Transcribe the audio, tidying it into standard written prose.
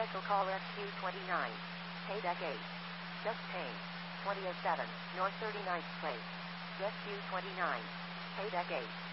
Special call SQ29. Pay deck 8. Just change. 2007, North 39th Place. SQ29. Pay deck 8.